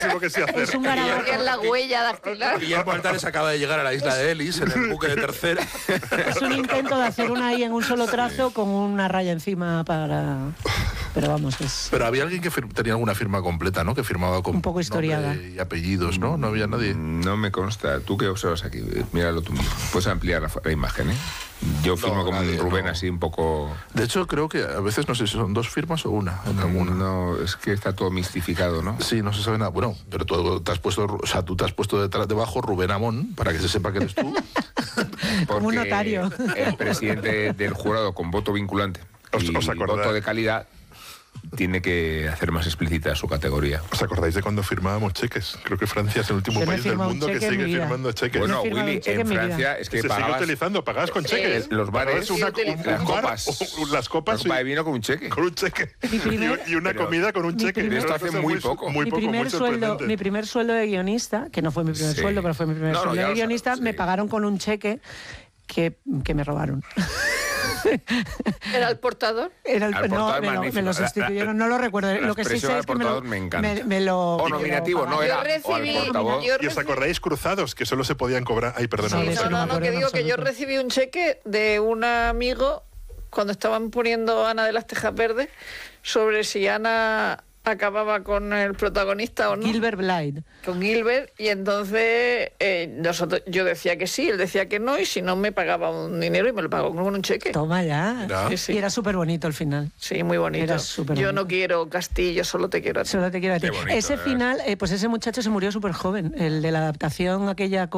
lo que sé hacer. Es un garabato. Que es la huella dactilar. Guillermo Altares acaba de llegar a la isla de Ellis en el buque de tercera. Es un intento de hacer una I en un solo trazo con una raya encima para... Pero vamos, es... Pero había alguien que tenía alguna firma completa, ¿no? Que firmaba con un poco historiada nombre y apellidos, ¿no? No había nadie. No me consta. ¿Tú qué observas aquí? Míralo tú mismo. Puedes ampliar la imagen, ¿eh? Yo firmo como nadie, Rubén, no. así un poco... De hecho, creo que a veces no sé si son 2 firmas o una en alguna. No, es que está todo mistificado, ¿no? Sí, no se sabe nada. Bueno, pero tú te has puesto, o sea, tú te has puesto debajo Rubén Amón para que se sepa que eres tú. Como un Porque notario. El presidente del jurado con voto vinculante y ¿Os acordáis? voto de calidad tiene que hacer más explícita su categoría. ¿Os acordáis de cuando firmábamos cheques? Creo que Francia es el último Yo no he país del firmado un mundo que cheque en sigue mi vida. firmando cheques. Bueno, he firmado Willy, un cheque en en mi vida. Francia es que se sigue pagabas utilizando, pagabas con cheques. los bares, Pagabas las bar, copas. las copas La copa de vino con un cheque. con un cheque. primer- Y una pero comida con un mi cheque. primer- Es Esto una hace cosa muy poco. Muy poco, muy sorprendente. Mi primer sueldo de guionista, que no fue mi primer Sí. sueldo, pero fue mi primer No, no, sueldo ya de lo guionista, sabes, me sí. pagaron con un cheque que me robaron. ¿Era el portador? Era Al no, portador me lo magnífico. sustituyeron, no lo recuerdo. la Lo que sí expresión sé al es que portador me encanta. me lo... O me lo nominativo, no pagaron. era. O al portavoz. ¿Y os acordáis cruzados? Que solo se podían cobrar... Ay, perdona. Sí, no eso sé. no me No, acuerdo que en digo que yo absoluto. recibí un cheque de un amigo cuando estaban poniendo Ana de las Tejas Verdes sobre si Ana acababa con el protagonista o no. Gilbert Blythe. Con Gilbert, y entonces yo decía que sí, él decía que no, y si no me pagaba un dinero y me lo pagó con un cheque. Toma ya. Mira. Sí, sí. Y era súper bonito el final. Sí, muy bonito. Era súper Yo bonito. no quiero castillo, solo te quiero a ti. Solo te quiero decir. Qué bonito, Ese ¿verdad? final, pues ese muchacho se murió súper joven. El de la adaptación aquella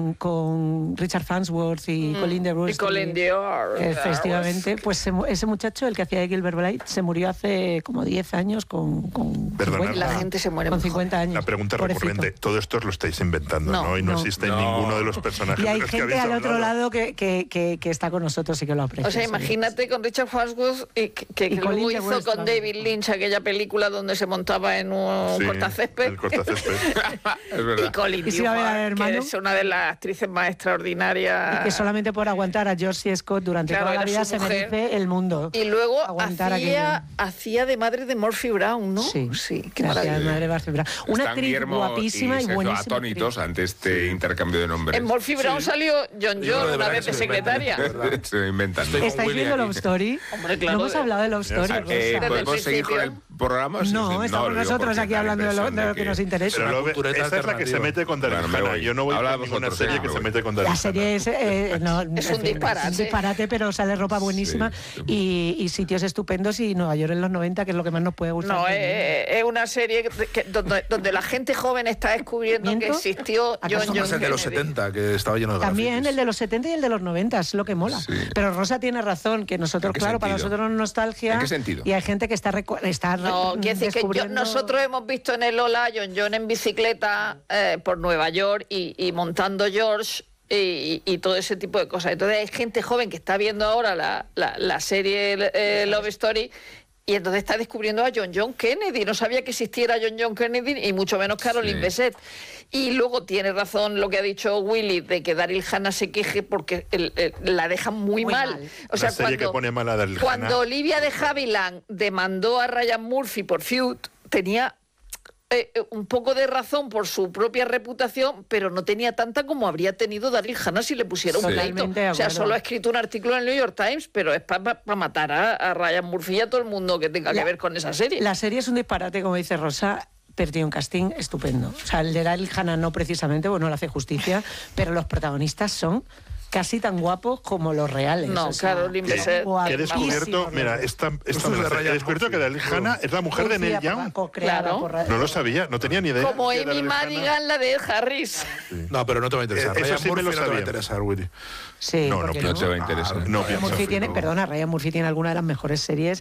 con Richard Farnsworth y Colin de Bruce. Y Colin Dior. Efectivamente, pues ese muchacho, el que hacía de Gilbert Blythe, se murió hace como 10 años con Perdonad. La gente se muere con muy 50 años. La pregunta Pobrecito. recurrente. Todo esto os lo estáis inventando, No, ¿no? Y no no. existe No. ninguno de los personajes Y hay de los que gente habéis al otro hablado. lado que está con nosotros y que lo aprecia. O sea, sí. imagínate con Richard Farnsworth que Y Colin luego de hizo Bruce con también. David Lynch aquella película donde se montaba en un Sí, cortacésped. el cortacésped. Es Y verdad. Colin Y se iba a ver al Dior, que hermano. es una de las actrices más extraordinarias. Y que solamente por aguantar a George C. Scott durante Claro, toda la era vida su se mujer. merece el mundo. Y luego Aguantar hacía de madre de Murphy Brown, ¿no? Sí, qué gracias, maravilla. madre Bárbara. Una Están actriz Guillermo guapísima y Sergio buenísima. atónitos ante este intercambio de nombres. En Murphy Brown salió John Yo John de una verdad vez que de se lo inventan, secretaria. de verdad. Se lo inventan. Estoy con ¿Estáis Willy viendo aquí. Love Story? Hombre, claro. No hemos hablado de Love Story, Ah, Rosa. ¿Podemos el seguir con el principio. programa? No, estamos lo digo nosotros porque aquí da la hablando de lo impresión que nos interesa. Pero cultura esta es la que se alternativa. mete con Daryl Bueno, me Hannah. voy. Yo no voy Habla con ninguna vosotros, serie me que se voy. mete con Daryl La serie es, no, en Es un fin, disparate. Es un disparate, pero sale ropa buenísima y sitios estupendos y Nueva York en los 90, que es lo que más nos puede gustar. No, es una serie donde la gente joven está descubriendo que ¿Miento? existió ¿Acaso John no Es John el de los Kennedy. 70, que estaba lleno de También grafitis. el de los 70 y el de los 90, es lo que mola. Sí. Pero Rosa tiene razón, que nosotros, ¿En qué claro, para sentido? nosotros es nostalgia. ¿En qué sentido? Y hay gente que está No, quiere decir que descubriendo... nosotros hemos visto en el Lola a John John en bicicleta por Nueva York y montando George y todo ese tipo de cosas. Entonces hay gente joven que está viendo ahora la serie Love Story y entonces está descubriendo a John John Kennedy. No sabía que existiera John John Kennedy y mucho menos Caroline Sí. Bessette. Y luego tiene razón lo que ha dicho Willy de que Daryl Hannah se queje porque la dejan muy mal. O sea, Una serie que pone mal a Daryl cuando Hannah. Olivia de Havilland demandó a Ryan Murphy por Feud, tenía un poco de razón por su propia reputación, pero no tenía tanta como habría tenido Daryl Hannah si le pusiera un pleito. Totalmente de O sea, acuerdo. solo ha escrito un artículo en el New York Times, pero es para matar a Ryan Murphy y a todo el mundo que tenga que ver con esa serie. La serie es un disparate, como dice Rosa, pero tiene un casting estupendo. O sea, el de Daryl Hannah no precisamente, bueno, le hace justicia, pero los protagonistas son casi tan guapos como los reales. No, o sea, Caroline son Bessette. Que he descubierto, guapísimos. mira, esta Esto me es de la sé. Ryan He descubierto que Daryl Murphy. Hannah es la mujer de Neil Lucía Young. co-creada Claro. por No lo sabía, no tenía ni idea. Como que Amy Daryl Hannah- Madigan, la de Ed Harris. No, pero no te va a interesar. Eso Ryan sí me Murphy lo no te va a sabía. interesar, Willy. Sí, No, porque No te va a interesar. No Ryan pienso. Murphy tiene, no. perdona, Ryan Murphy tiene alguna de las mejores series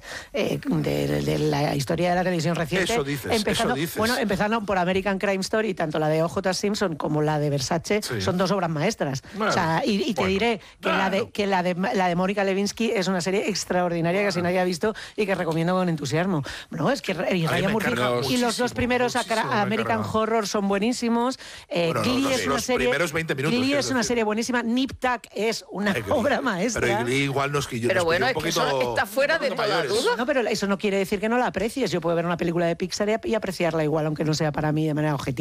de la historia de la televisión reciente. Eso dices, empezando, eso dices. Bueno, empezando por American Crime Story, tanto la de O.J. Simpson como la de Versace, Sí. son dos obras maestras. Bueno, o sea, y te bueno, diré que, la de Mónica Lewinsky es una serie extraordinaria que casi nadie ha visto y que recomiendo con entusiasmo. No, es que me Ryan Murphy encarga y los dos muchísimo, primeros muchísimo me American encarga. Horror son buenísimos. Bueno, Glee es una los serie. primeros 20 minutos, Glee quiero es una decir. serie buenísima. Nip Tuck es una obra maestra. Pero Glee igual nos quilló. Pero nos bueno, pilló es un que poquito- eso está fuera de un poquito toda mayores. duda. No, pero eso no quiere decir que no la aprecies. Yo puedo ver una película de Pixar y apreciarla igual, aunque no sea para mí de manera objetiva.